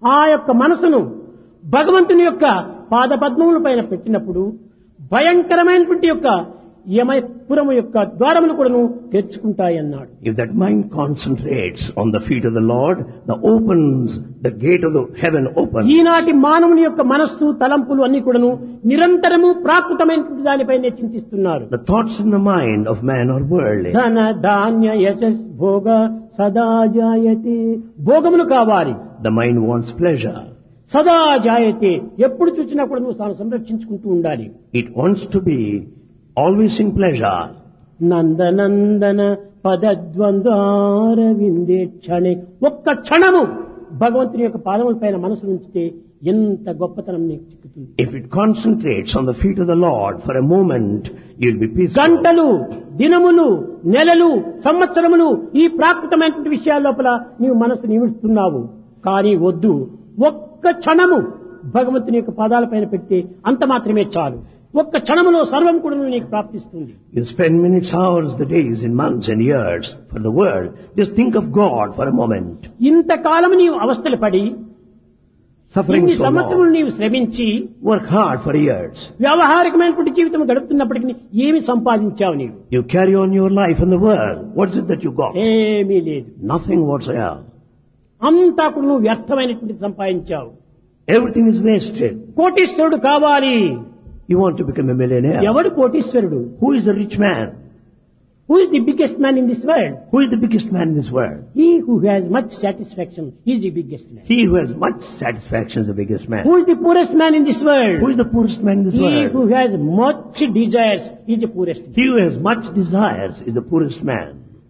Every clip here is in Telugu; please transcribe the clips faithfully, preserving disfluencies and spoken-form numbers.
ఆ యొక్క మనసును భగవంతుని యొక్క పాదపద్మముల పైన పెట్టినప్పుడు భయంకరమైనటువంటి యొక్క యమపురము యొక్క ద్వారములు కూడాను తెరుచుకుంటాయన్నాడు. If that mind concentrates on the feet of the Lord, the opens, the gate of the heaven opens. ఈనాటి మానవుని యొక్క మనస్సు తలంపులు అన్ని కూడాను నిరంతరము ప్రాకృతమైనటువంటి దానిపైనే చింతిస్తున్నారు. The thoughts in the mind of man are worldly. ధన ధాన్య యశస్ భోగ సదా జాయతే. భోగములు కావాలి. The mind wants pleasure. సదా జాయతే. ఎప్పుడు చూసినా కూడా నువ్వు తాను సంరక్షించుకుంటూ ఉండాలి. It wants to be always in pleasure. నందనందన పదద్వంద్వార విందే క్షణే. ఒక్క క్షణము భగవంతుని యొక్క పాదముల పైన మనసు ఉంచితే ఎంత గొప్పతనం నీకు చిక్కుతుంది. If it concentrates on the feet of the Lord for a moment, you'll be peaceful. గంటలు, దినములు, నెలలు, సంవత్సరములు ఈ ప్రాకృతమైనటువంటి విషయాల లోపల నీవు మనసు నిమిస్తున్నావు. కానీ వద్దు, ఒక్క క్షణము భగవంతుని యొక్క పాదాల పైన పెడితే అంత మాత్రమే చాలు. ఒక్క క్షణములో సర్వం కూడా నీకు ప్రాప్తిస్తుంది. You spend minutes, hours, the days, in months and years for the world. Just think of God for a moment. ఇంతకాలం నీవు అవస్థలు పడి Suffering ఇన్ని so సంవత్సరములు long. నీవు శ్రమించి Work hard for years. వ్యావహారికమైనటువంటి జీవితం గడుపుతున్నప్పటికీ ఏమి సంపాదించావు నీవు? You carry on your life in the world. What is it that you got? ఏమీ లేదు. Nothing whatsoever. అంతా కూడా నువ్వు వ్యర్థమైనటువంటి సంపాదించావు. Everything is wasted. కోటీశ్వరుడు కావాలి. You want to become a millionaire. ఎవడు కోటీశ్వరుడు? Who is the rich man? Who is the biggest man in this world? Who is the biggest man in this world? He who has much satisfaction is the biggest man. He who has much satisfaction is the biggest man. Who is the poorest man in this world? Who is the poorest man in this He world? who has much desires is the poorest man. He who has much desires is the poorest man.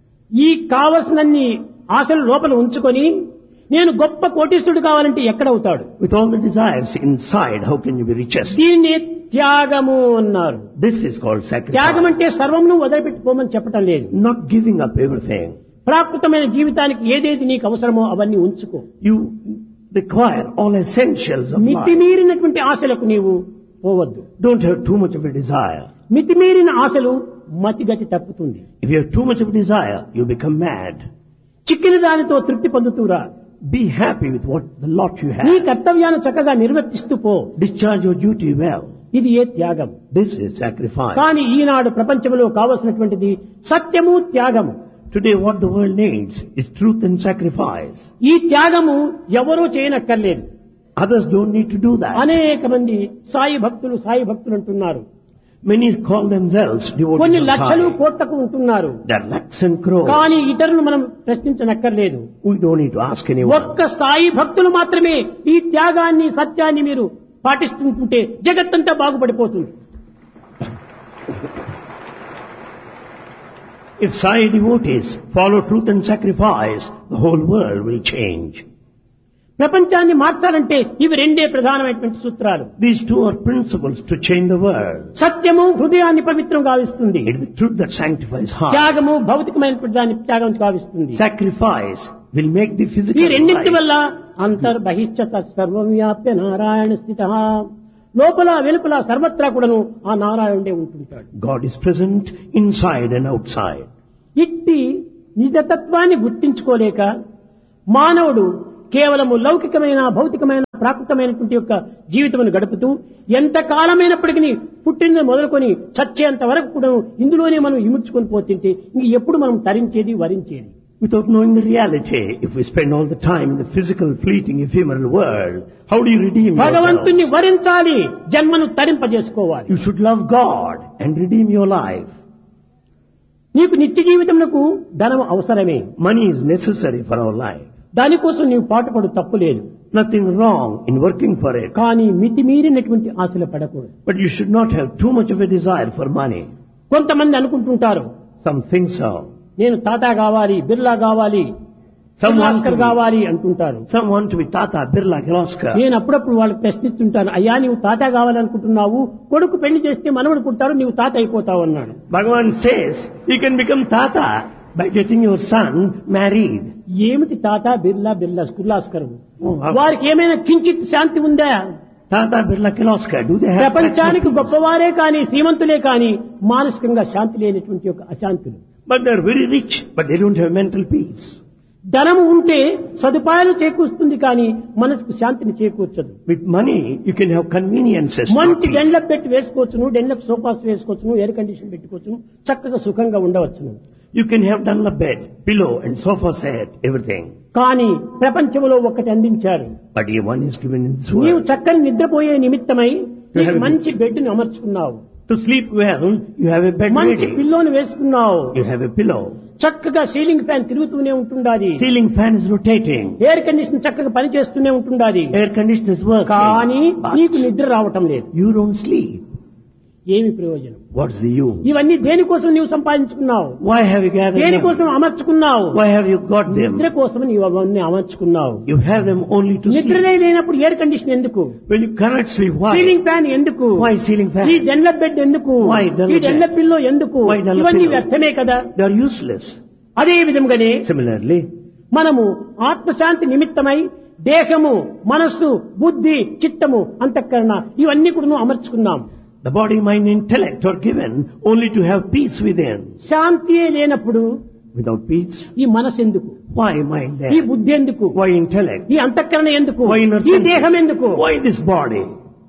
ఈ కావలసినన్ని ఆశలు లోపల ఉంచుకొని నేను గొప్ప కోటీశ్వరుడు కావాలంటే ఎక్కడవుతాడు? With all the desires inside, how can you be richest? దీన్ని త్యాగము అన్నారు. This is called త్యాగం sacrifice. అంటే సర్వమును వదిలిపెట్టుకోమని చెప్పటం లేదు. Not giving up everything. ప్రాకృతమైన జీవితానికి ఏదైతే నీకు అవసరమో అవన్నీ ఉంచుకో. You require all essentials of life. మితిమీరినటువంటి ఆశలకు నీవు పోవద్దు. Don't have too much of a desire. మితిమీరిన ఆశలు మతిగతి తప్పుతుంది. If you have too much of a desire, you become mad. చిక్కిన దానితో తృప్తి పొందుతూరా. Be happy with what the lot you నీ have. కర్తవ్యాన్ని చక్కగా నిర్వర్తిస్తూ పో. Discharge your duty well. ఇది ఏ త్యాగం. This is sacrifice. కానీ ఈనాడు ప్రపంచంలో కావలసినటువంటిది సత్యము త్యాగము. Today what the world needs is truth and sacrifice. ఈ త్యాగము ఎవరూ చేయనక్కర్లేదు. Others don't need to do that. అనేక మంది సాయి భక్తులు సాయి భక్తులు అంటున్నారు. Many call themselves devotees కొన్ని of లక్షలు Sai. కోట్లకు ఉంటున్నారు. There are lakhs and crores. కానీ ఇతరులు మనం ప్రశ్నించనక్కర్లేదు. We don't need to ask anyone. ఒక్క సాయి భక్తులు మాత్రమే ఈ త్యాగాన్ని సత్యాన్ని మీరు పాటిస్తుంటే జగత్తంతా బాగుపడిపోతుంది. If Sai devotees follow truth and sacrifice, the whole world will change. ప్రపంచాన్ని మార్చాలంటే ఇవి రెండే ప్రధానమైనటువంటి సూత్రాలు. These two are principles to change the world. సత్యము హృదయాన్ని పవిత్రం గావిస్తుంది. It is the truth that sanctifies heart. త్యాగము భౌతికమైనటువంటి దాన్ని త్యాగం గావిస్తుంది. Sacrifice will make the ఈ physical రెండింటి life. వల్ల అంతర్బహిష్ట సర్వం వ్యాప్య నారాయణ స్థిత. లోపల వెలుపల సర్వత్రా కూడాను ఆ నారాయణుడే ఉంటుంటాడు. God is present inside and outside. ఇట్టి నిజతత్వాన్ని గుర్తించుకోలేక మానవుడు కేవలము లౌకికమైన భౌతికమైన ప్రాకృతమైనటువంటి యొక్క జీవితమును గడుపుతూ ఎంత కాలమైనప్పటికీ పుట్టిన మొదలుకొని చచ్చేంత వరకు కూడా ఇందులోనే మనం ఇముడ్చుకొని పోతుంటే ఇంక ఎప్పుడు మనం తరించేది వరించేది? Without knowing the reality, if we spend all the time in the physical, fleeting, ephemeral world, how do you redeem భగవంతుని yourself? వరించాలి, జన్మను తరింపజేసుకోవాలి. You should love God and redeem your life. నీకు నిత్య జీవితమునకు ధనం అవసరమే. Money is necessary for our life. దానికోసం నీవు పాటుపడు తప్పులేదు. Nothing wrong in working for it. కానీ మితిమీరినటువంటి ఆశలు పడకూడదు. But you should not have too much of a desire for money. కొంతమంది అనుకుంటుంటారు, Some think so. నేను టాటా కావాలి, బిర్లా కావాలి, Some want Oscar to be, కావాలి అంటుంటారు. some want to be Tata, Birla, Kirloskar. నేను అప్పుడప్పుడు వాళ్ళకి ప్రశ్నిస్తుంటాను, అయ్యా నీవు తాత కావాలనుకుంటున్నావు, కొడుకు పెళ్లి చేస్తే మనవడు పుట్టారు, నీవు తాత అయిపోతావు అన్నాడు. Bhagavan says you can become Tata by getting your son married. ఏమిటి తాత బిర్లా బిర్లా కుర్లాస్కర్? Oh, how- వారికి ఏమైనా కించిత్ శాంతి ఉందా? Tata, Birla, Kirloskar, do they have ప్రపంచానికి practical- గొప్పవారే కానీ శ్రీమంతులే కానీ మానసికంగా శాంతి లేనటువంటి ఒక అశాంతులు. But they're very rich, but they don't have mental peace. ధనము ఉంటే సదుపాయాలు చేకూరుస్తుంది కానీ మనసుకు శాంతిని చేకూర్చదు. With money, you can have conveniences. not మంచి peace. డెన్లప్ పెట్టి వేసుకోవచ్చును, డెన్లప్ సోఫాస్ వేసుకోవచ్చును, ఎయిర్ కండిషన్ పెట్టుకోవచ్చును, చక్కగా సుఖంగా ఉండవచ్చును. You can have done a bed, pillow and sofa set, everything. కానీ ప్రపంచంలో ఒకటి అందించారు. But here one is given in this నీవు world. చక్కని నిద్రపోయే నిమిత్తమై నీకు have a- మంచి బెడ్ ని అమర్చుకున్నావు, To sleep well, you have a bed మంచి ready. పిల్లోని వేసుకున్నావు, You have a pillow. చక్కగా సీలింగ్ ఫ్యాన్ తిరుగుతూనే ఉంటుండాది, Ceiling fan is rotating. Air condition చక్కగా పనిచేస్తూనే ఉంటుండాది. Air conditioner is working. కానీ But నీకు నిద్ర రావటం లేదు. you don't sleep. ఏమి ప్రయోజనం? What's the use? ఇవన్నీ దేనికోసం నీవు సంపాదించుకున్నావు, Why have you gathered them? దేనికోసం అమర్చుకున్నావు? Why have you got them? నిద్ర కోసం నీవు అవన్నీ అమర్చుకున్నావు. You have them only to sleep. నిద్రనే లేనప్పుడు ఎయిర్ కండిషన్ ఎందుకు, When you cannot sleep, why? Ceiling fan ఎందుకు, Why ceiling fan? ఈ డెన్లప్ బెడ్ ఎందుకు, Why Dunlop ఈ bed? డెన్లప్ పిల్లో ఎందుకు, Why Dunlop ఇవన్నీ pillow? వ్యర్థమే కదా. They are useless. అదే విధంగానే Similarly, మనము ఆత్మశాంతి నిమిత్తమై దేహము, మనస్సు, బుద్ధి, చిత్తము, అంతఃకరణ ఇవన్నీ కూడా అమర్చుకున్నాం. the body, mind, intellect are given only to have peace within. శాంతియే లేనప్పుడు Without peace, ఈ మనసు ఎందుకు, why mind ఈ there? బుద్ధి ఎందుకు, Why intellect? ఈ అంతఃకరణ ఎందుకు, Why inner ఈ senses? దేహం ఎందుకు? Why this body?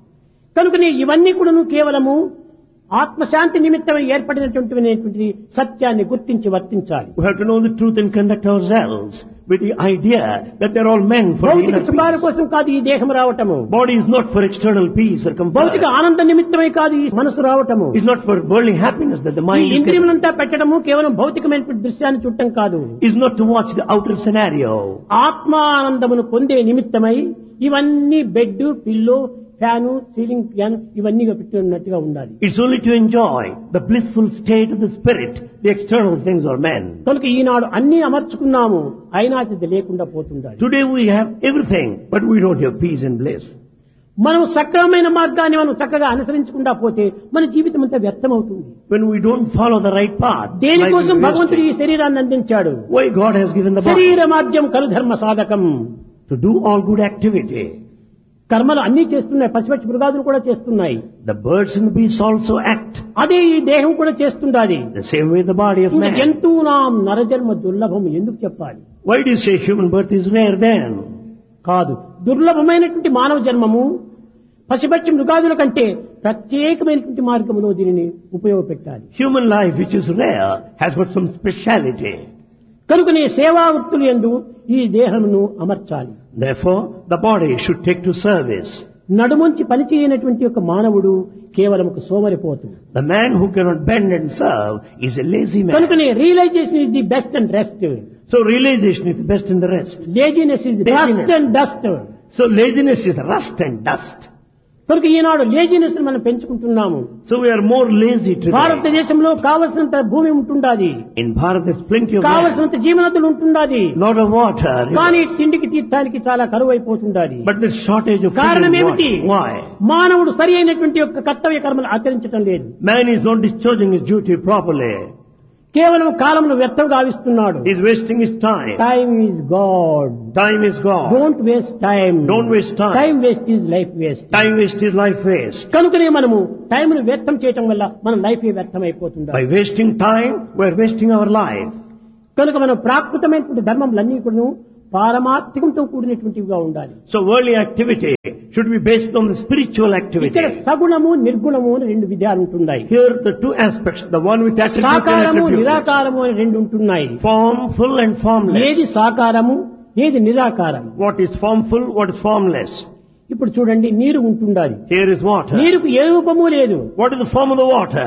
కనుకనే ఇవన్నీ కూడా కేవలము ఆత్మశాంతి నిమిత్తమై ఏర్పడినటువంటి సత్యాన్ని గుర్తించి వర్తించాలి. We have to know the truth and conduct ourselves with the idea that they're all meant for భౌతిక inner సుఖాల peace. కోసం కాదు ఈ దేహం రావటము, Body is not for external peace or భౌతిక comfort. ఆనంద నిమిత్తమై కాదు ఈ మనసు రావటము. It's not for worldly happiness that the ఈ mind is getting. ఇంద్రియములంతా పెట్టడము కేవలం భౌతికమైనటువంటి దృశ్యాన్ని చూడటం కాదు, Is not to watch the outer scenario. ఆత్మానందమును పొందే నిమిత్తమై ఇవన్నీ bed, pillow, fan, ceiling fan ఇవన్నీ పెట్టున్నట్టుగా ఉండాలి. It's only to enjoy the blissful state of the spirit. The external things are men. కనుక ఈనాడు అన్ని అమర్చుకున్నాము, అయినా ఇది లేకుండా పోతుండాలి. Today we have everything, but we don't have peace and bliss. మనం సక్రమమైన మార్గాన్ని మనం చక్కగా అనుసరించకుండా పోతే మన జీవితం అంతా వ్యర్థమవుతుంది. When we don't follow the right path, life దేనికోసం is భగవంతుడు ఈ wasted. శరీరాన్ని అందించాడు? Why God has given the body? శరీరమాద్యం కలు ధర్మ సాధకం. To do all good activity. కర్మలు అన్ని చేస్తున్నాయి, పశుపక్షి మృగాదులు కూడా చేస్తున్నాయి. The birds and the beasts also act. అదే ఈ దేహం కూడా చేస్తుండాలి. The same way the body of ఇంకా man. జంతువునాం నరజన్మ దుర్లభం ఎందుకు చెప్పాలి? Why do you say human birth is rare then? కాదు, దుర్లభమైనటువంటి మానవ జన్మము పశుపక్షి మృగాదుల కంటే ప్రత్యేకమైనటువంటి మార్గంలో దీనిని ఉపయోగపెట్టాలి. Human life, which is rare, has got some speciality. కనుకనే సేవా వృత్తులు యందు ఈ దేహమును అమర్చాలి. Therefore, the body should take to service. నడుముంచి పని చేయనటువంటి ఒక మానవుడు కేవలం ఒక సోమరిపోతు. The man who cannot bend and serve is a lazy man. కనుకనే realisation is the best and rest, So realization is the best in the rest. Laziness is the Laziness. Rust and dust. So laziness is rust and dust. కనుక ఈనాడు లేజినెస్ మనం పెంచుకుంటున్నాము. So we are more lazy today. భారతదేశంలో కావలసినంత భూమి ఉంటుండాది, In Bharat there's plenty of land, కావలసినంత జీవనదులు ఉంటుండాది, lot of water, కానీ తిండికి తీర్థానికి చాలా కరువు అయిపోతుండాది. but there's shortage of food కారణం and ఏమిటి? water. Why? మానవుడు సరి అయినటువంటి యొక్క కర్తవ్య కర్మలు ఆచరించడం లేదు. Man is not discharging his duty properly. కేవలం కాలమును వ్యర్థం గావిస్తున్నాడు. He's wasting his time. Time is God. Time is gone. Don't waste time. Don't waste time. Time waste is life waste. Time waste is life waste. కనుకనే మనము టైంను వ్యర్థం చేయటం వల్ల మన లైఫ్ వ్యర్థం అయిపోతుంది. By wasting time, we're wasting our life. కనుక మనం ప్రాకృతమైనటువంటి ధర్మములన్నీ కూడా పారమార్థికంతో కూడినటువంటివిగా ఉండాలి. So worldly activity should be based on the spiritual ఇక్కడ activity. సగుణము నిర్గుణము అని రెండు విధాలు ఉంటున్నాయి. Here the two aspects, the one with attribute and సాకారము attribute. నిరాకారము అని రెండు ఉంటున్నాయి. Formful and formless. ఏది సాకారము, ఏది నిరాకారం? What is formful, what is formless? ఇప్పుడు చూడండి, నీరు ఉంటుండాలి. Here is water. నీరుకు ఏ రూపము లేదు. What is the form of the water?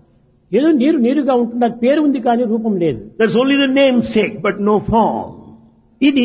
ఏదో నీరు నీరుగా ఉంటుండాలి, పేరు ఉంది కానీ రూపం లేదు. There's only the namesake, but no form. ఇది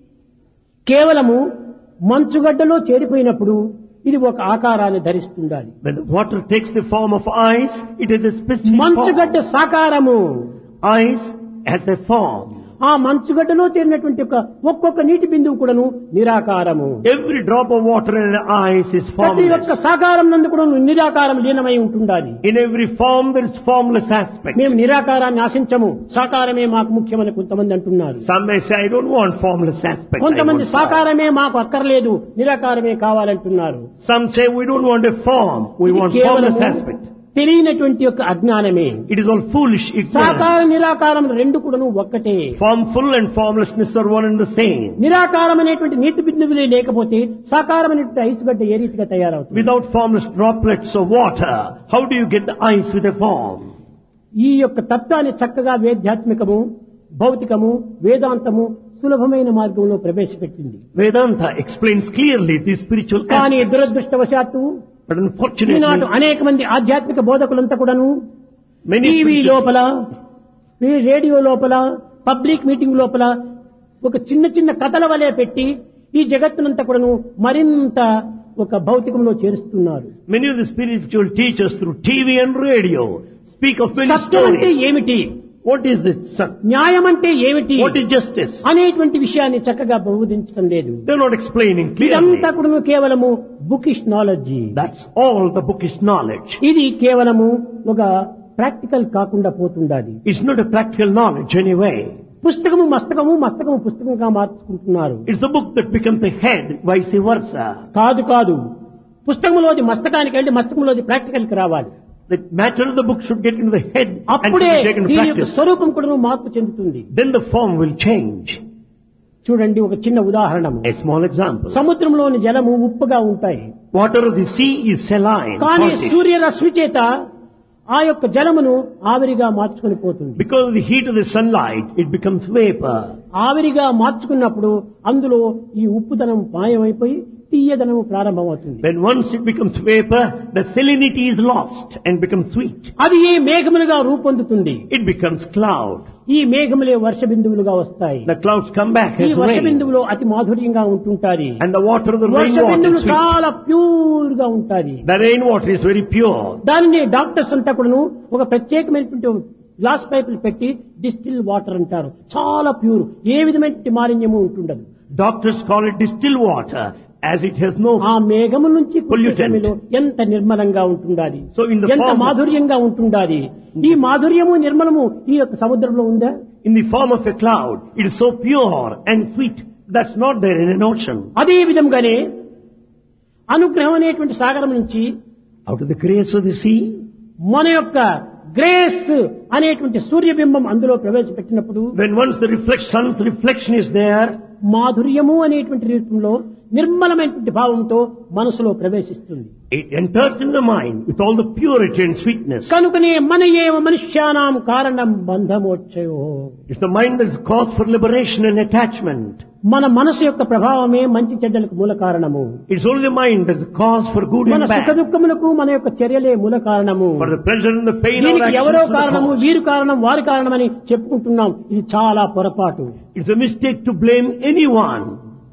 కేవలము మంచుగడ్డలో చేరిపోయినప్పుడు ఇది ఒక ఆకారాన్ని ధరిస్తుండాలి. When the water takes the form of ice, it is a specific మంచుగడ్డ form. సాకారము. Ice has a form. ఆ మంచుగడ్డలో చేరినటువంటి ఒక ఒక్కొక్క నీటి బిందువు కూడాను నిరాకారము. Every drop of water in the ice is ప్రతి formless. ఒక్క సాకారం నందు కూడా నిరాకారం లీనమై ఉంటుండాలి. In every form there is formless aspect. మేము నిరాకారాన్ని ఆశించము, సాకారమే మాకు ముఖ్యమని కొంతమంది అంటున్నారు. Some may say, I don't want formless aspect. I కొంతమంది want form. సాకారమే మాకు అక్కర్లేదు, నిరాకారమే కావాలంటున్నారు. Some say we don't want a form, we ఇది want కేవలము formless aspect. తెలియనటువంటి యొక్క అజ్ఞానమే. It is all foolish సాకార ignorance. నిరాకారం రెండు కూడాను ఒక్కటే. Formful and formlessness are one and the same. నిరాకారం అనేటువంటి నీటి బిందువులే లేకపోతే సాకారమైనటువంటి ఐస్ గడ్డ ఏ రీతిగా తయారవుతుంది? Without formless droplets of water, how do you get the ice with a form? ఈ యొక్క తత్వాన్ని చక్కగా వేదాత్మికము, భౌతికము, వేదాంతము సులభమైన మార్గంలో ప్రవేశపెట్టింది. Vedanta explains clearly these spiritual కానీ aspects. దురదృష్టవశాత్తు But unfortunately, ఈనాడు అనేక మంది ఆధ్యాత్మిక బోధకులంతా కూడాను many టీవీ spiritual- లోపల, ఈ రేడియో లోపల, పబ్లిక్ మీటింగ్ లోపల ఒక చిన్న చిన్న కథల వలె పెట్టి ఈ జగత్తునంతా కూడాను మరింత ఒక భౌతికంలో చేరుస్తున్నారు. many of the spiritual teachers through T V and radio speak of many సత్యం అంటే stories. ఏమిటి, What is this? Sat- న్యాయం అంటే ఏమిటి What is justice? అనేటువంటి విషయాన్ని చక్కగా బోధించడం లేదు. They're not explaining ఇదంతా clearly. కూడాను కేవలము bookish knowledge. That's all the bookish knowledge. ఇది కేవలము ఒక ప్రాక్టికల్ కాకుండా పోతుండాలి. It's not a practical knowledge anyway. పుస్తకము మస్తకము, మస్తకము పుస్తకంగా మార్చుకుంటున్నారు. It's the book that becomes the head, vice versa. కాదు కాదు, పుస్తకంలోది మస్తకానికి వెళ్ళి మస్తకంలోది ప్రాక్టికల్ కి రావాలి. The matter of the book should get into the head and should అప్పుడే be taken to దీని యొక్క practice. స్వరూపం కూడా మార్పు చెందుతుంది. Then the form will change. చూడండి ఒక చిన్న ఉదాహరణము. A small example. సముద్రంలోని జలము ఉప్పుగా ఉంటాయి. Water of the sea is saline. కానీ salty. సూర్యరశ్మి చేత ఆ యొక్క జలమును ఆవిరిగా మార్చుకొని పోతుంది. Because of the heat of the sunlight, it becomes vapor. ఆవిరిగా మార్చుకున్నప్పుడు అందులో ఈ ఉప్పుదనం మాయమైపోయి తీయదనము ప్రారంభమవుతుంది. When once it becomes vapor, the salinity is lost and becomes sweet. అది ఏ మేఘములుగా రూపొందుతుంది. It becomes cloud. ఈ మేఘములే వర్ష బిందువులుగా వస్తాయి. The clouds come back ఈ as వర్ష rain. బిందువులో అతి మాధుర్యంగా ఉంటుంటారు. And the water of the Varsha rainwater బిందువులు is sweet. చాలా ప్యూర్ గా ఉంటాయి. The rainwater is very pure. దానిని డాక్టర్స్ అంతా కూడాను ఒక ప్రత్యేకమైనటువంటి గ్లాస్ పైపులు పెట్టి డిస్టిల్ వాటర్ అంటారు. చాలా ప్యూర్, ఏ విధమైన మాలిన్యము ఉంటుండదు. Doctors call it distilled water as it has no. ఆ మేఘము నుంచి Pollutant. కురిసెమిలో ఎంత నిర్మలంగా ఉంటుండాలి, So in the ఎంత form of- మాధుర్యంగా ఉంటుండాలి. ఈ మాధుర్యము నిర్మలము ఈ యొక్క సముద్రంలో ఉందా? In the form of a cloud, it is so pure and sweet. That's not there in an ocean. అదే విధంగానే అనుగ్రహం అనేటువంటి సాగరం నుంచి Out of the grace of the sea, మన యొక్క గ్రేస్ అనేటువంటి సూర్యబింబం అందులో ప్రవేశపెట్టినప్పుడు when once the reflect, sun's reflection is there, మాధుర్యము అనేటువంటి రూపంలో నిర్మలమైనటువంటి భావంతో మనసులో ప్రవేశిస్తుంది. it enters in the mind with all the purity and sweetness. కనుకనే మన ఏవ మనుష్యానాం కారణం బంధమోక్షయో. It's the mind that is cause for liberation and attachment. మన మనసు యొక్క ప్రభావమే మంచి చెడ్డలకు మూల కారణము. It's only the mind that is cause for good మన and సుఖ bad. దుఃఖములకు మన యొక్క చర్యలే మూల కారణము. For the pleasure and the pain of దీనికి actions ఎవరో are the కారణము, cause. వీరు కారణం, వారి కారణమని చెప్పుకుంటున్నాం. ఇది చాలా పొరపాటు. It's a mistake to blame anyone.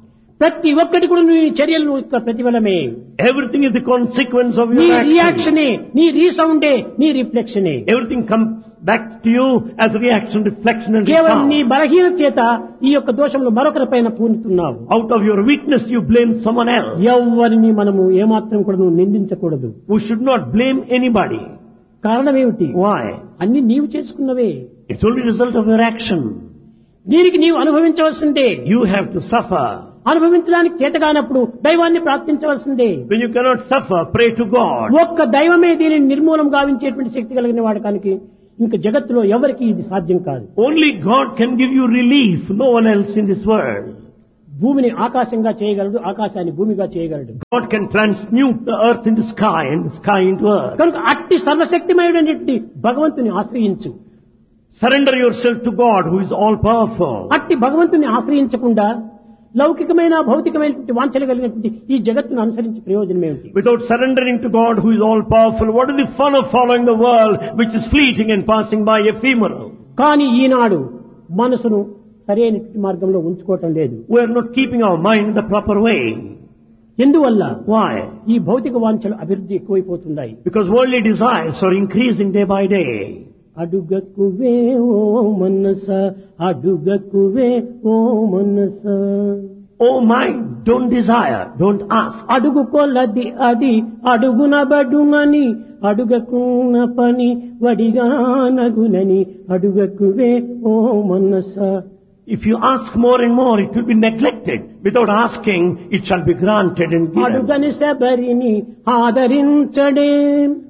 ప్రతి ఒక్కటి కూడా నీ చర్యలు యొక్క ప్రతిఫలమే. Everything is the consequence of నీ your action. రియాక్షనే, నీ రీసౌండే, నీ రిఫ్లెక్షనే. Everything comes back to you as reaction, reflection and కేవలం నీ resound. బలహీన చేత ఈ యొక్క దోషములు మరొకరి పైన పూనుతున్నావు. Out of your weakness you blame someone else. ఎవరిని మనము ఏమాత్రం కూడా నువ్వు నిందించకూడదు. We should not blame anybody. కారణం ఏమిటి? Why? అన్ని నీవు చేసుకున్నవే. It's only a result of your action. దీనికి నీవు అనుభవించవలసిందే. You have to suffer. అనుభవించడానికి చేతగానప్పుడు దైవాన్ని ప్రార్థించవలసిందే. When you cannot suffer, pray to God. ఒక్క దైవమే దీనిని నిర్మూలం గావించేటువంటి శక్తి కలిగిన వాడకానికి ఇంకా జగత్తులో ఎవరికి ఇది సాధ్యం కాదు. Only God can give you relief, no one else in this world. భూమిని ఆకాశంగా చేయగలడు, ఆకాశాన్ని భూమిగా చేయగలడు. God can transmute the earth into sky and the sky into earth. కనుక అట్టి సర్వశక్తిమయుడైనటువంటి భగవంతుని ఆశ్రయించు. Surrender yourself to God who is all powerful. అట్టి భగవంతుని ఆశ్రయించకుండా లౌకికమైన భౌతికమైనటువంటి వాంఛలు కలిగినటువంటి ఈ జగత్తును అనుసరించి ప్రయోజనం ఏమిటి? Without surrendering to God who is all powerful, what is the fun of following the world which is fleeting and passing by, ephemeral? కానీ ఈనాడు మనసును సరైనటువంటి మార్గంలో ఉంచుకోవటం లేదు. We are not keeping our mind in the proper way. ఎందువల్ల? Why? ఈ భౌతిక వాంఛలు అభివృద్ధి ఎక్కువైపోతున్నాయి. Because worldly desires are increasing day by day. అడుగకువే ఓ మనస, అడుగకువే ఓ మనస. Oh mind, don't desire, don't ask. అడుగు కొలది అది అడుగునబడునని, అడుగకున్న పని వడిగానగునని, అడుగకువే ఓ మనస. If you ask more and more, it will be neglected. Without asking, it shall be granted and given. అడుగని శబరిని ఆదరించడే.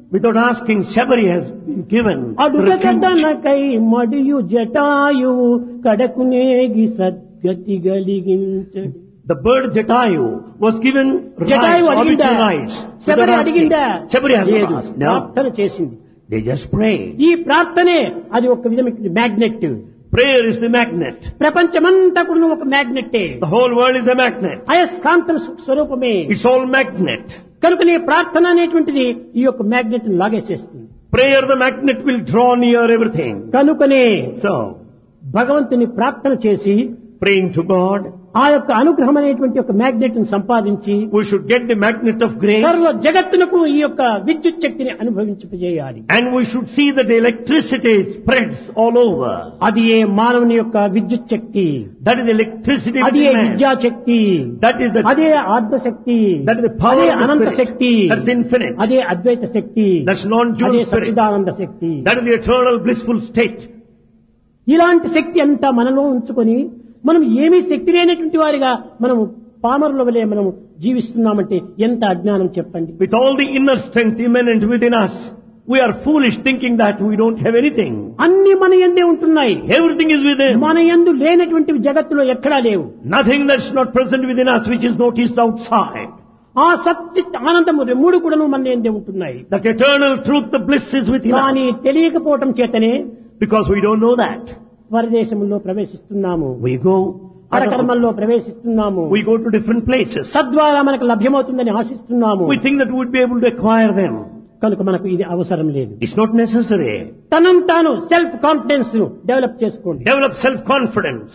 Without asking, Shabari has been given refuge. అడుగదనకై మడియు Jatayu కడకునేగి సద్గతి గలిగించడు. The bird Jatayu was given Jatayu rights, అడిగిందా? orbital rights. Sabari Without asking. అడిగిందా? Shabari has లేదు. not asked. No. ప్రార్థన చేసింది. They just prayed. ఈ ప్రార్థనే అది ఒక విధమైన magnet. Prayer is the magnet. ప్రపంచమంతా కూడా ఒక మ్యాగ్నెట్టే. The whole world is a magnet. అయస్కాంత స్వరూపమే. It's all magnet. కనుక నీ ప్రార్థన అనేటువంటిది ఈ యొక్క మ్యాగ్నెట్ ని లాగేసేస్తుంది. Prayer, the magnet will draw near everything. కనుకనే So, భగవంతుని ప్రార్థన చేసి praying to God, ఆ యొక్క అనుగ్రహం అనేటువంటి ఒక మ్యాగ్నెట్ ని సంపాదించి we should get the magnet of grace. సర్వ జగత్తునకు ఈ యొక్క విద్యుత్ శక్తిని అనుభవించజేయాలి. And we should see that the electricity spreads all over. అది ఏ మానవుని యొక్క విద్యుత్ శక్తి, That is the electricity అది ఏ within man. విద్యా శక్తి, That is the, అదే ఆత్మశక్తి, that is the power అదే of the Anantha spirit. Shakti, That's infinite. అదే అద్వైత శక్తి, That's non-dual అదే spirit. Sachchidananda Shakti. That is the eternal blissful state. ఇలాంటి శక్తి అంతా మనలో ఉంచుకొని మనం ఏమీ శక్తి లేనటువంటి వారిగా మనము పామరుల వలె మనం జీవిస్తున్నామంటే ఎంత అజ్ఞానం చెప్పండి. With all the inner strength immanent within us, we are foolish thinking that we don't have anything. అన్ని మన యందే ఉంటున్నాయి. Everything is within. మన యందు లేనటువంటి జగత్తులో ఎక్కడా లేవు. Nothing that's not present within us which is noticed outside. ఆ సచ్చిత్ ఆనందము మూడు కూడాను మన యందే ఉంటున్నాయి. That eternal truth, the bliss is within కానీ us. తెలియకపోవటం చేతనే Because we don't know that. పరదేశంలో ప్రవేశిస్తున్నాము, We go, పరకర్మల్లో ప్రవేశిస్తున్నాము, we go to different places. తద్వారా మనకు లభ్యమవుతుందని ఆశిస్తున్నాము. We think that we'd be able to acquire them. కనుక మనకు ఇది అవసరం లేదు. It's not necessary. తనను తాను సెల్ఫ్ కాన్ఫిడెన్స్ ను డెవలప్ చేసుకోండి. Develop self-confidence.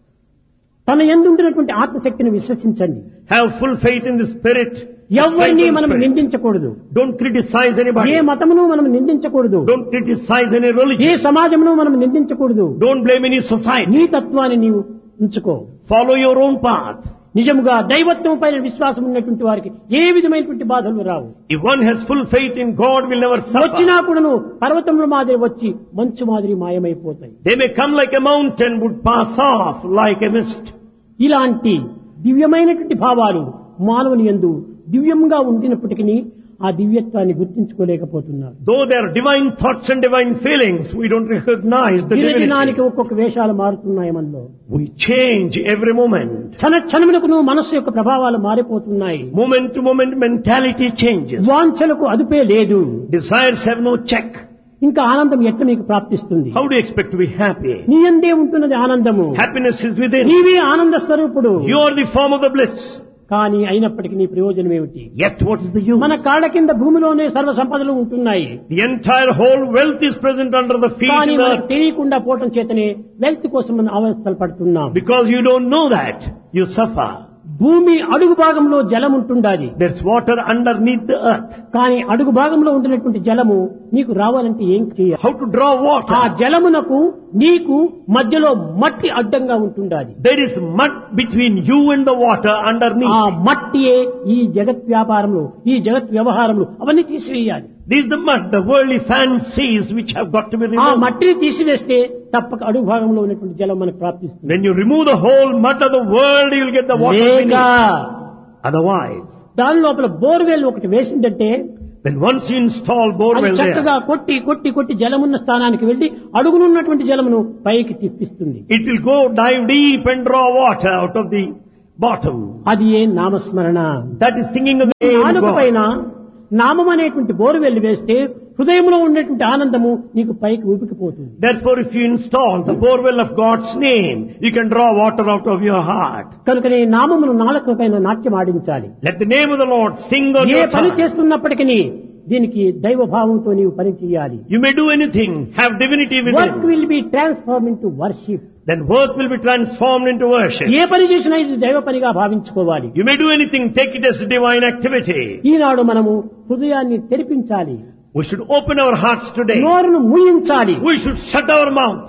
తన యందు ఉంటున్నటువంటి ఆత్మశక్తిని విశ్వసించండి. Have full faith in the spirit. ఎవరిని Strength in మనం spirit. నిందించకూడదు. Don't criticize anybody. ఏ మతమును మనం నిందించకూడదు. Don't criticize any A religion. సమాజమును మనం నిందించకూడదు. Don't blame any society. నీ తత్వాన్ని నీవు ఉంచుకో. Follow your own path. నిజముగా దైవత్వం పైన విశ్వాసం ఉన్నటువంటి వారికి ఏ విధమైనటువంటి బాధలు రావు. If one has full faith in God, will never వచ్చినా suffer. కూడాను పర్వతముల మాదిరి వచ్చి మంచు మాదిరి మాయమైపోతాయి. They may come like a mountain, would pass off like a mist. ఇలాంటి దివ్యమైనటువంటి భావాలు మానవుని యందు దివ్యంగా ఉండినప్పటికీ ఆ దివ్యత్వాన్ని గుర్తించుకోలేకపోతున్నారు. Though there are divine thoughts and divine feelings, we don't recognize the దినదినానికి divinity. ఒక్కొక్క వేషాలు మారుతున్నాయి మనలో. We change every moment. క్షణ క్షణములకు మనస్సు యొక్క ప్రభావాలు మారిపోతున్నాయి. Moment to moment mentality changes. వాంఛలకు అదుపే లేదు. Desires have no check. ఇంకా ఆనందం ఎట్లా నీకు ప్రాప్తిస్తుంది? How do you expect to be happy? నీ యందే ఉంటున్నది ఆనందము. Happiness is within. నీవే ఆనంద స్వరూపుడు. You are the form of the bliss. కానీ అయినప్పటికీ నీ ప్రయోజనం ఏమిటి? Yet what is the use? మన కాళ్ళ కింద భూమిలోనే సర్వ సంపదలు ఉంటున్నాయి. The entire whole wealth is present under the feet కానీ of the మనకు earth. తెలియకుండా పోవటం చేతనే వెల్త్ కోసం మనం అవస్థలు పడుతున్నాం. Because you don't know that, you suffer. భూమి అడుగు భాగంలో జలం ఉంటుండాలి. There's water underneath the earth. కానీ అడుగు భాగంలో ఉంటున్నటువంటి జలము నీకు రావాలంటే ఏం చేయాలి? How to draw water? ఆ జలమునకు నీకు మధ్యలో మట్టి అడ్డంగా ఉంటుండాలి. There is mud between you and the water ఆ underneath. మట్టియే ఈ జగత్ వ్యాపారంలో ఈ జగత్ వ్యవహారంలో అవన్నీ తీసివేయాలి. This is the mud, the worldly fancies which have got to be ఆ removed. మట్టిని తీసివేస్తే తప్పక అడుగు భాగంలో ఉన్నటువంటి జలం మనకు ప్రాప్తిస్తుంది. When you remove the whole mud of the world, you will get the water లేక beneath. Otherwise, దాని లోపల బోర్వెల్ ఒకటి వేసిందంటే when once you install అది borewell చక్కగా there, కొట్టి కొట్టి కొట్టి జలమున్న స్థానానికి వెళ్లి అడుగునున్నటువంటి జలమును పైకి తిప్పిస్తుంది. it will go dive deep and draw water out of the bottom. అది ఏ నామస్మరణ. That is singing of the name of నాలుక God. పైన నామం అనేటువంటి బోరువెల్లి వేస్తే హృదయంలో ఉండేటువంటి ఆనందము నీకు పైకి ఊపికిపోతుంది. Therefore, if you install the borewell of God's name, you can draw water out of your heart. కనుకనే నామమును నాలుక పైన నాట్యం ఆడించాలి. Let the name of the Lord sing on A your పని tongue. చేస్తున్నప్పటికీ దీనికి దైవ భావంతో నీవు పని చేయాలి. You may do anything, have divinity work within. Will be transform into worship. Then work will be transformed into worship. ఏ పని చేసినా ఇది దైవ పనిగా భావించుకోవాలి. You may do anything, take it as a divine activity. ఈనాడు మనము హృదయాన్ని తెరిపించాలి. We should open our hearts today. నోరును మూయించాలి. We should shut our mouth.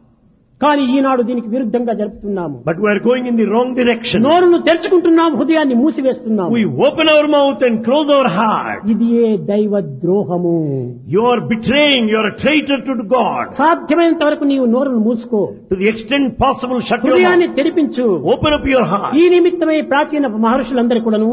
కానీ ఈనాడు దీనికి విరుద్ధంగా జరుపుతున్నాము. But we are going in the wrong direction. నోరును తెరుచుకుంటున్నాము, హృదయాన్ని మూసివేస్తున్నాము. We open our mouth and close our heart. ఇది ఏ దైవ ద్రోహము. You are betraying, you are a traitor to God. సాధ్యమైనంత వరకు నీవు నోరును మూసుకో. To the extent possible, shut your హృదయాన్ని mouth. తెరిపించు. Open up your heart. ఈ నిమిత్తమై ప్రాచీన మహర్షులందరూ కూడాను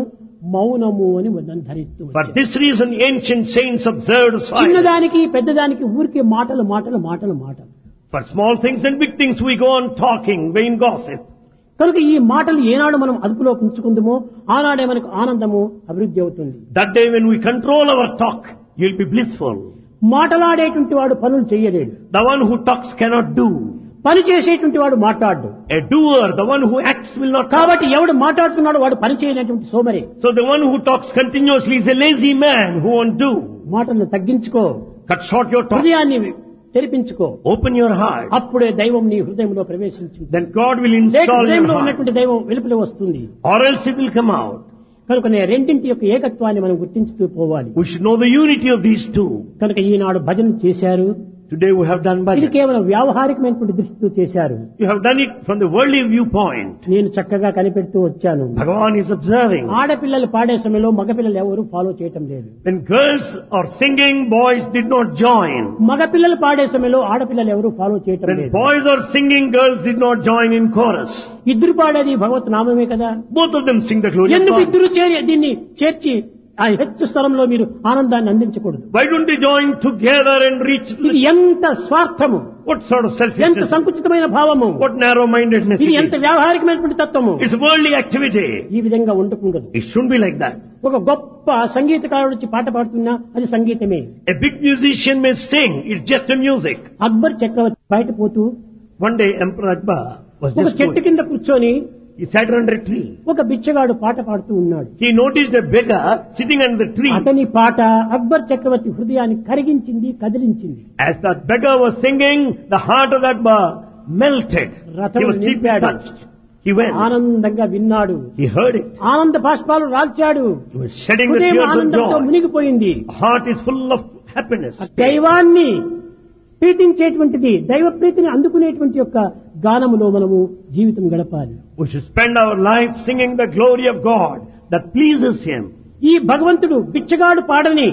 మౌనము అని ధరిస్తూ For this reason, ancient saints observed silence. చిన్నదానికి పెద్దదానికి ఊరికే మాటలు మాటలు మాటలు మాటలు. For small things and big things, we go on talking, vain gossip. కనుక ఈ మాటలు ఏనాడు మనం అదుపులో ఉంచుకుందామో ఆనాడే మనకు ఆనందము అభివృద్ధి అవుతుంది. That day when we control our talk, you'll be blissful. మాటలాడేటువంటి వాడు పనులు చేయలేడు. The one who talks cannot do. పని చేసేటువంటి వాడు మాట్లాడు. A doer, the one who acts, will not talk. కాబట్టి ఎవడు మాట్లాడుతున్నాడు వాడు పని చేయనటువంటి సోమరి. So the one who talks continuously is a lazy man who won't do. మాటలను తగ్గించుకో. Cut short your talk. హృదయాన్ని తెరిపించుకో. Open your heart. అప్పుడే దైవం నీ హృదయంలో ప్రవేశించింది. Then God will install your హృదయంలో heart. ఉన్నటువంటి దైవం వెలుపల వస్తుంది. Or else it will come out. కనుక రెండింటి యొక్క ఏకత్వాన్ని మనం గుర్తించుతూ పోవాలి. We should know the unity of these two. కనుక ఈనాడు భజన చేశారు. Today we have done ఇది bhajan. కేవలం వ్యావహారికమైనటువంటి దృష్టితో చేశారు. You have done it from the worldly viewpoint. నేను చక్కగా కనిపెడుతూ వచ్చాను. Bhagavan is observing. ఆడపిల్లలు పాడే సమయంలో మగపిల్లలు ఎవరు ఫాలో చేయటం లేదు. When girls are singing, boys did not join. మగపిల్లలు పాడే సమయంలో ఆడపిల్లలు ఎవరు ఫాలో చేయటం When లేదు. boys are singing, girls did not join in chorus. ఇద్దరు పాడేది భగవత్ నామమే కదా. Both of them sing the glory of ఎందుకు God. ఇద్దరు చేరి దీన్ని చేర్చి ఆ హెచ్చు స్థలంలో మీరు ఆనందాన్ని అందించకూడదు. Why don't they join together and reach ఇది the... ఎంత స్వార్థము, What sort of ఎంత selfishness? సంకుచితమైన భావము, What narrow-mindedness ఇది it ఎంత is? వ్యావహారికమైనటువంటి తత్వము. It's worldly activity. ఈ విధంగా ఉండకూడదు. It shouldn't be like that. ఒక గొప్ప సంగీతకారుడు వచ్చి పాట పాడుతున్నా అది సంగీతమే. A big musician may sing. It's just a music. Akbar చక్రవర్తి బయట పోతూ One day Emperor Akbar was ఒక just చెట్టు going. కింద కూర్చొని He sat under a tree. ఒక బిచ్చగాడు పాట పాడుతూ ఉన్నాడు. He noticed a beggar sitting under the tree. అతని పాట అక్బర్ చక్రవర్తి హృదయాన్ని కరిగించింది, కదిలించింది. As that beggar was singing, the heart of Akbar melted. He was deeply touched. He went. ఆనందంగా విన్నాడు. He heard it. ఆనంద బాష్పాలు రాల్చాడు. He was shedding the హృదయం tears of ఆనందంతో joy. మునిగిపోయింది. Heart is full of happiness. దైవాన్ని ప్రీతించేటువంటిది, దైవ ప్రీతిని అందుకునేటువంటి యొక్క గానములో మనము జీవితం గడపాలి. We should spend our life singing the glory of God that pleases Him. ఈ భగవంతుడు బిచ్చగాడు పాడని,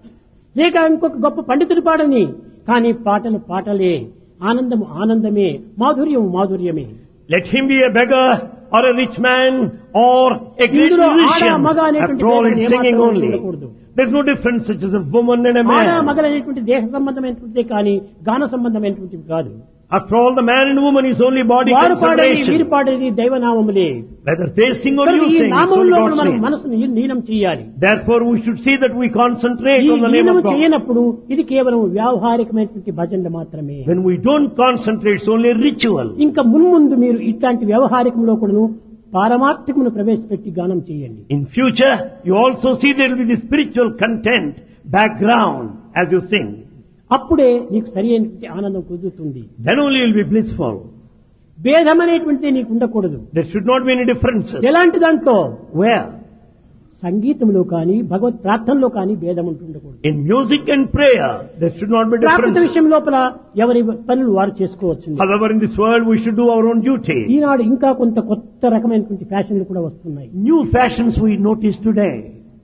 లేక ఇంకొక గొప్ప పండితుడు పాడని, కానీ పాటలు పాటలే, ఆనందము ఆనందమే, మాధుర్యం మాధుర్యమే. Let him be a beggar or a rich man or a great ఇందులో ఆడ musician. మగ అనేటువంటి After all, it's భేదం singing ఏమాత్రం only. ఉండకూడదు. There's no difference such as a woman and a ఆడ man. మగ అనేటువంటి దేహ సంబంధమైనటువంటిదే కానీ గాన సంబంధమైనటువంటిది కాదు. After all, the man and woman is only body వారు పాడేది వీరు concentration. పాడేది దైవనామములే. Whether they sing or కనుక you ఈ sing, it's only నామంలో God's మనం name. మనసును లీనం చేయాలి. Therefore, we should see that we concentrate ఈ on the name లీనం of God. చేయనప్పుడు ఇది కేవలం వ్యావహారికమైనటువంటి భజనలు మాత్రమే. When we don't concentrate, it's only ritual. ఇంకా మున్ముందు మీరు ఇట్లాంటి వ్యవహారికంలో కూడాను పారమార్థికమును ప్రవేశపెట్టి గానం చేయండి. In future, you also see there will be the spiritual content, background, as you sing. అప్పుడే నీకు సరి అయినటువంటి ఆనందం కుదురుతుంది. Then only you'll be blissful. భేదం అనేటువంటిది నీకు ఉండకూడదు. There should not be any differences. ఎలాంటి దాంట్లో? Where? సంగీతంలో కానీ భగవత్ ప్రార్థనలో కానీ భేదం ఉంటుండకూడదు. In music and prayer, there should not be Prakrit differences. విషయం లోపల ఎవరి పనులు వారు చేసుకోవచ్చు. However, in this world, we should do our own duty. ఈనాడు ఇంకా కొంత కొత్త రకమైనటువంటి ఫ్యాషన్లు కూడా వస్తున్నాయి. New fashions we notice today.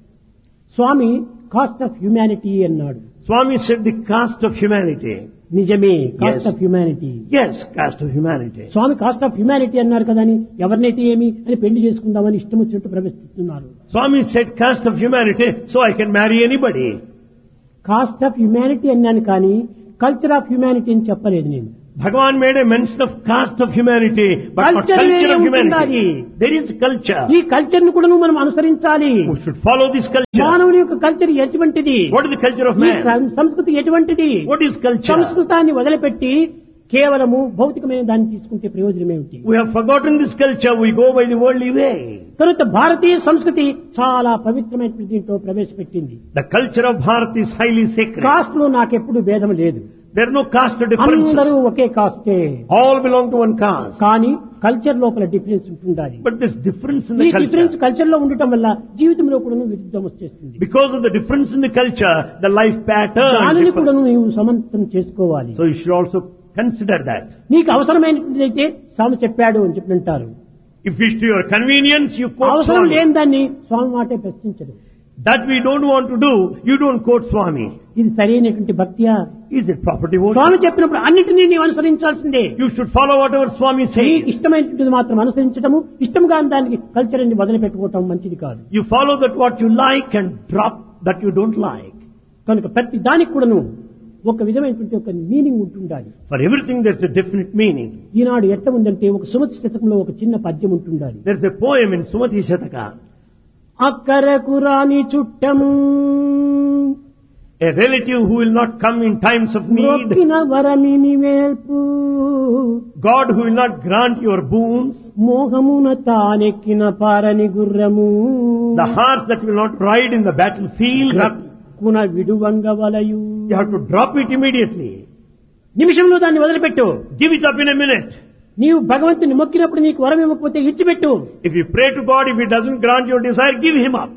Swamy cost of humanity అన్నాడు. Swami said the caste of humanity. నిజమే, cost Yes. Of humanity. Yes, caste of humanity. Swamy cost of humanity అన్నారు కదా అని ఎవరినైతే ఏమి అని పెళ్లి చేసుకుందామని ఇష్టం వచ్చినట్టు ప్రవేశిస్తున్నారు. Swami said caste of humanity, so I can marry anybody. Cost of humanity అన్నాను కానీ కల్చర్ ఆఫ్ హ్యూమానిటీ అని చెప్పలేదు నేను. Bhagavan made a mention of caste of humanity, but not Culture culture వేరే of humanity. ఉంటున్నది. There is culture. ఈ కల్చర్ ను కూడా మనం అనుసరించాలి. We should follow this culture. మానవుని యొక్క కల్చర్ ఎటువంటిది? What is the culture of ఈ man? సం- సంస్కృతి ఎటువంటిది? What is culture? సంస్కృతాన్ని వదిలిపెట్టి కేవలము భౌతికమైన దాన్ని తీసుకుంటే ప్రయోజనం ఏమిటి? We have forgotten this culture. We go by the worldly way. తరువాత భారతీయ సంస్కృతి చాలా పవిత్రమైన దీంట్లో ప్రవేశపెట్టింది. The culture of Bharat is highly sacred. Cost లో నాకెప్పుడు భేదం లేదు. There are no caste differences. అందరూ ఒకే కాస్టే. All belong to one caste. కానీ కల్చర్ లోపల డిఫరెన్స్ ఉంటుండాలి. But there's difference in ఈ the డిఫరెన్స్ culture. కల్చర్ లో ఉండటం వల్ల జీవితంలో కూడా విరుద్ధం వచ్చేస్తుంది. Because of the difference in the culture, the life pattern దానిని కూడా differs. నీవు సమంతం చేసుకోవాలి. So you should also consider that. నీకు అవసరమైనదైతే స్వామి చెప్పాడు అని చెప్పినంటారు. If it's to your convenience, you quote అవసరం Swami. లేని దాన్ని స్వామి మాటే ప్రశ్నించడు. That we don't want to do, you don't quote Swami. ఇది సరైనటువంటి భక్తియా? Is it proper devotion? స్వామి చెప్పినప్పుడు అన్నిటినీ నీవు అనుసరించాల్సిందే. You should follow whatever Swami నీకు says. ఇష్టమైనటువంటిది మాత్రం అనుసరించడము, ఇష్టంగా దానికి కల్చర్ ని వదిలిపెట్టుకోవటం మంచిది కాదు. You follow that what you like and drop that you don't like. కనుక ప్రతి దానికి కూడాను ఒక విధమైనటువంటి ఒక మీనింగ్ ఉంటుండాలి. For everything there's a definite meaning. ఈనాడు ఎట్ట ఉందంటే ఒక సుమతి శతకంలో ఒక చిన్న పద్యం ఉంటుండాలి. There's a poem in Sumati Shataka. అక్కరకు రాని చుట్టము A relative who will not come in times of need. మొక్కిన వరమిని వేల్పు God who will not grant your boons. మోహమున తానెక్కిన పారని గుర్రము The horse that will not ride in the battlefield. రక్కున విడువంగ వలయు. You have to drop it immediately. నిమిషంలో దాన్ని వదిలిపెట్టు. Give it up in a minute. నీవు భగవంతుని మొక్కినప్పుడు నీకు వరం ఇవ్వకపోతే ఇచ్చిపెట్టు. If you pray to God, if He doesn't grant your desire, give Him up.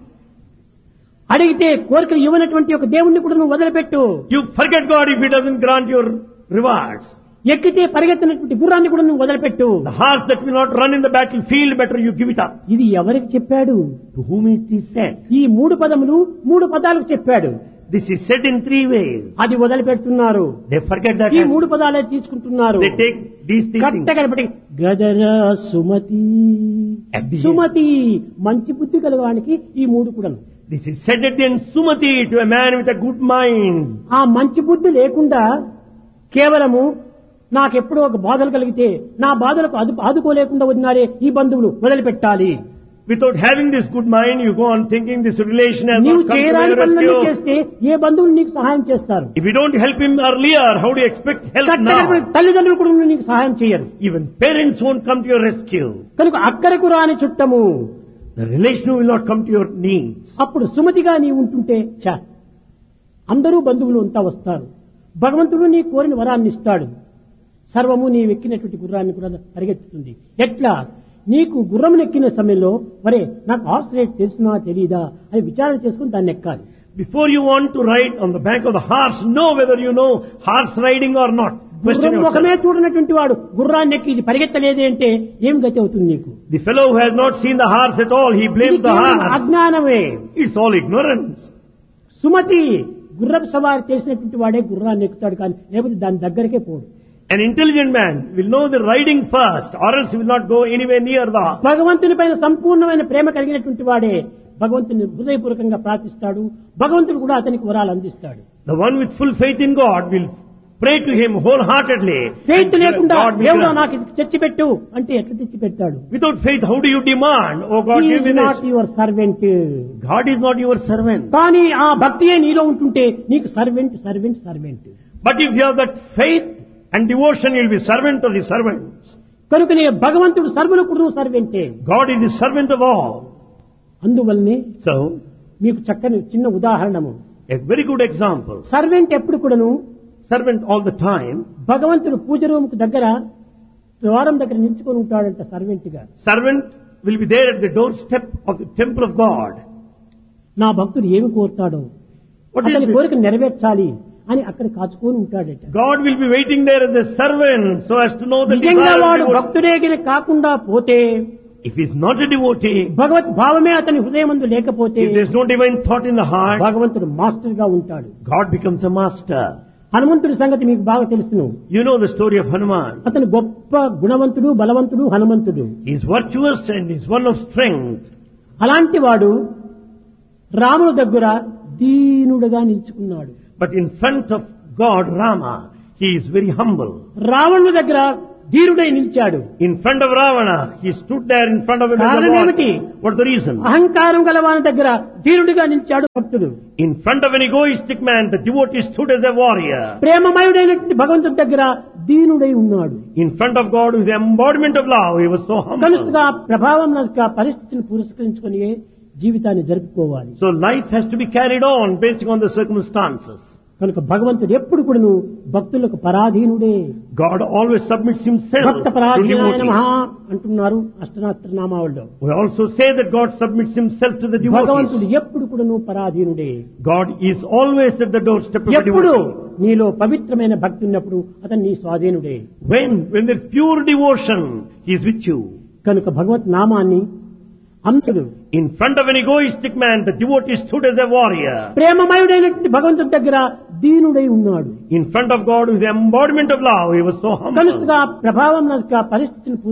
అడిగితే కోరికలు ఇవ్వనటువంటి ఒక దేవుణ్ణి కూడా నువ్వు వదిలిపెట్టు. You forget God if He doesn't grant your rewards. ఎక్కితే పరిగెత్తినటువంటి గుర్రాన్ని కూడా నువ్వు వదిలిపెట్టు. The horse that will not run in the battlefield, better you give it up. ఇది ఎవరికి చెప్పాడు? To whom it is said? ఈ మూడు పదములు మూడు పదాలకు చెప్పాడు. This is said in three ways. అది వదిలిపెడుతున్నారు. They forget that. ఈ as- మూడు పదాలే తీసుకుంటున్నారు. They take these things. కట్టగడపటి గదరా సుమతి Abhi- సుమతి మంచి బుద్ధి కలవానికి ఈ మూడు కూడా. This is said at the end, Sumati, to a man with a good mind. ఆ మంచి బుద్ధి లేకుండా కేవలము నాకెప్పుడో ఒక బాధలు కలిగితే నా బాధలకు అదు ఆదుకోలేకుండా ఉన్నారే ఈ బంధువులు వదిలిపెట్టాలి. Without having this good mind, you go on thinking this relation has నీవు not come to చేయరాని my పనులన్నీ rescue. చేస్తే ఏ బంధువులు నీకు సహాయం చేస్తారు? If you don't help him earlier, how do you expect help కట్టగడపటి now? తల్లిదండ్రులు కూడా నీకు సహాయం చేయరు. Even parents won't come to your rescue. కనుక అక్కరకు రాని చుట్టము. The relation will not come to your needs. అప్పుడు సుమతిగా నీవు ఉంటుంటే చా అందరూ బంధువులు అంతా వస్తారు. భగవంతుడు నీ కోరిన వరాన్ని ఇస్తాడు. సర్వము నీవు ఎక్కినటువంటి గుర్రాన్ని కూడా పరిగెత్తుతుంది. ఎట్లా? నీకు గుర్రం ఎక్కిన సమయంలో మరే నాకు హార్స్ రేట్ తెలిసినా తెలీదా అని విచారణ చేసుకుని దాన్ని ఎక్కాలి. Before you want to ride on the back of the horse, know whether you know horse riding or not. Question గుర్రం ముఖమే yourself. చూడనటువంటి వాడు గుర్రాన్ని ఎక్కి ఇది పరిగెత్తలేదే అంటే ఏం గతి అవుతుంది నీకు? The fellow who has not seen the horse at all, he blames ఇది the కేవలం horse. అజ్ఞానమే. It's all ignorance. సుమతి గుర్రపు సవారి చేసినటువంటి వాడే గుర్రాన్ని ఎక్కుతాడు, కానీ లేకపోతే దాని దగ్గరికే పోడు. An intelligent man will know the riding first, or else he will not go anywhere near the horse. భగవంతుని పైన సంపూర్ణమైన ప్రేమ కలిగినటువంటి వాడే భగవంతుని హృదయపూర్వకంగా ప్రార్థిస్తాడు. భగవంతుడు కూడా అతనికి వరాలు అందిస్తాడు. The one with full faith in God will pray to Him wholeheartedly. Faith లేకుండా God will దేవుడు grant. నాకు ఇది తెచ్చిపెట్టు అంటే ఎట్లా తెచ్చి పెడతాడు? Without faith, how do you demand? Oh God, He give is me not this. your servant. God is not your servant. కానీ ఆ భక్తియే నీలో ఉంటుంటే నీకు servant servant servant. But if you have that faith and devotion, you will be servant of the servants. కనుకనే భగవంతుడు సర్వులకు నువ్వు సర్వెంటే. God is the servant of all. అందువల్లనే So, మీకు చక్కని చిన్న ఉదాహరణము. a very good example. Servant ఎప్పుడు కూడాను Servant all the time. భగవంతుడు పూజ రూముకు దగ్గర ద్వారం దగ్గర నిల్చుకొని ఉంటాడంట సర్వెంట్ గా. Servant will be there at the doorstep of the temple of God. నా భక్తుడు ఏమి కోరుతాడో What is అతని this? కోరిక నెరవేర్చాలి అని అక్కడ కాచుకొని ఉంటాడట. God will be waiting there as a servant so as to know the నిజంగా desire of వాడు the devotee. భక్తుడే గిని కాకుండా పోతే, If he is not a devotee, భగవత్ భావమే అతని హృదయమందు లేకపోతే if there is no divine thought in the heart, భగవంతుడు మాస్టర్ గా ఉంటాడు. God becomes a master. హనుమంతుడి సంగతి మీకు బాగా తెలుసును. You know the story of Hanuman. అతను గొప్ప గుణవంతుడు, బలవంతుడు హనుమంతుడు. He is virtuous and he is one of strength. అలాంటి వాడు రాముని దగ్గర దీనుడుగా నిల్చుకున్నాడు. But in front of God, Rama, he is very humble. రావణుని దగ్గర ధీరుడై నిలిచాడు. In front of Ravana, he stood there in front of him. as a కారణం ఏమిటి? warrior. What's the reason? అహంకారం గలవాని దగ్గర ధీరుడిగా నిలిచాడు భక్తుడు. In front of an egoistic man, the devotee stood as a warrior. ప్రేమమయుడైనటువంటి భగవంతుడి దగ్గర దీనుడై ఉన్నాడు. In front of God, with the embodiment of love, he was so humble. కనుక ప్రభావం యొక్క పరిస్థితిని పురస్కరించుకొని జీవితాన్ని జరుపుకోవాలి. So life has to be carried on based on the circumstances. కనుక భగవంతుడు ఎప్పుడు కూడాను భక్తులకు పరాధీనుడే. God always submits himself Bhakta to పరాధీనాయ నమః devotees. అంటున్నారు అష్టనాత్ర నామావళిలో. We also say that God submits himself to the భగవంతుడు devotees. ఎప్పుడు కూడాను పరాధీనుడే. God is always at the doorstep of the ఎప్పుడు devotee. నీలో పవిత్రమైన భక్తి ఉన్నప్పుడు అతను నీ స్వాధీనుడే. When, when there is pure devotion, he is with you. కనుక భగవత్ నామాన్ని అంతుడు. In front of an egoistic man, the devotee stood as a warrior. ప్రేమమయుడైనటువంటి భగవంతుడి దగ్గర దీనుడై ఉన్నాడు. In front of God, who is the embodiment of love, he was so humble. కనుక ప్రభావం పరిస్థితిని